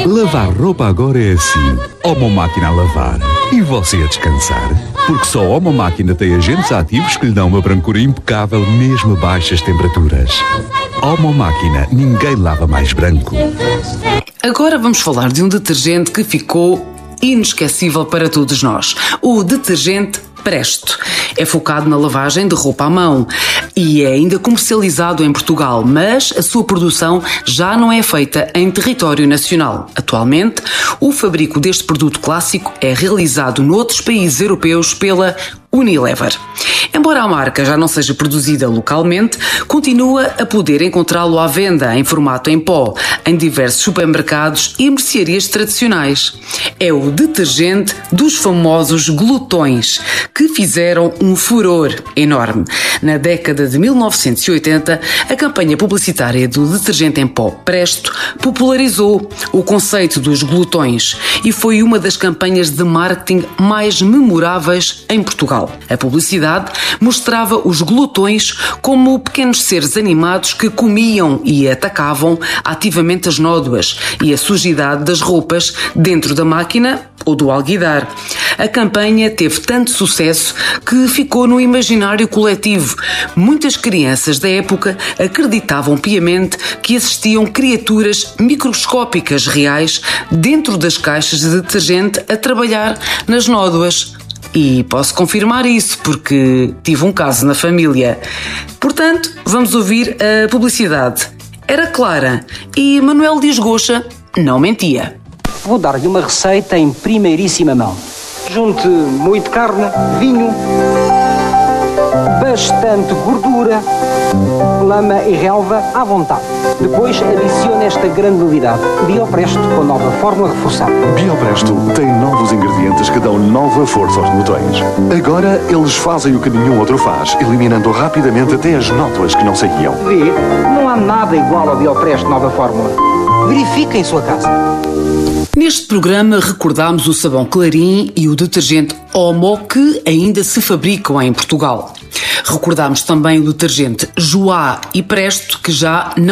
Lavar roupa agora é assim. Omo Máquina a lavar e você a descansar. Porque só Omo Máquina tem agentes ativos que lhe dão uma brancura impecável mesmo a baixas temperaturas. Omo Máquina, ninguém lava mais branco. Agora vamos falar de um detergente que ficou inesquecível para todos nós. O detergente Presto. É focado na lavagem de roupa à mão e é ainda comercializado em Portugal, mas a sua produção já não é feita em território nacional. Atualmente, o fabrico deste produto clássico é realizado noutros países europeus pela Unilever. Embora a marca já não seja produzida localmente, continua a poder encontrá-lo à venda em formato em pó, em diversos supermercados e mercearias tradicionais. É o detergente dos famosos glutões, que fizeram um furor enorme. Na década de 1980, a campanha publicitária do detergente em pó Presto popularizou o conceito dos glutões e foi uma das campanhas de marketing mais memoráveis em Portugal. A publicidade mostrava os glutões como pequenos seres animados que comiam e atacavam ativamente as nódoas e a sujidade das roupas dentro da máquina ou do alguidar. A campanha teve tanto sucesso que ficou no imaginário coletivo. Muitas crianças da época acreditavam piamente que existiam criaturas microscópicas reais dentro das caixas de detergente a trabalhar nas nódoas. E posso confirmar isso porque tive um caso na família. Portanto, vamos ouvir a publicidade. Era clara e Manuel Dias Goxa não mentia. Vou dar-lhe uma receita em primeiríssima mão. Junte moído de carne, vinho, bastante gordura, lama e relva à vontade. Depois adicione esta grande novidade, Biopresto com nova fórmula reforçada. Biopresto tem novos ingredientes que dão nova força aos glutões. Agora eles fazem o que nenhum outro faz, eliminando rapidamente até as nódoas que não saíam. Vê, não há nada igual ao Biopresto nova fórmula. Verifique em sua casa. Neste programa recordámos o sabão Clarim e o detergente Omo que ainda se fabricam em Portugal. Recordámos também o detergente Joá e Presto que já não